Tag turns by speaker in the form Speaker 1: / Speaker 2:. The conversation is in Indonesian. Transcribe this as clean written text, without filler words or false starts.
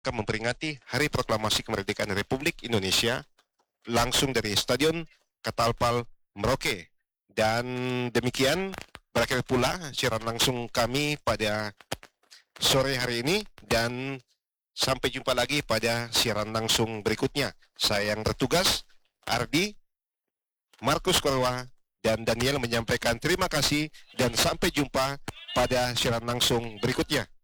Speaker 1: akan memperingati Hari Proklamasi Kemerdekaan Republik Indonesia langsung dari Stadion Katalpal Merauke. Dan demikian berakhir pula siaran langsung kami pada sore hari ini, dan sampai jumpa lagi pada siaran langsung berikutnya. Saya yang bertugas, Ardi, Markus Korwa, dan Daniel menyampaikan terima kasih dan sampai jumpa pada siaran langsung berikutnya.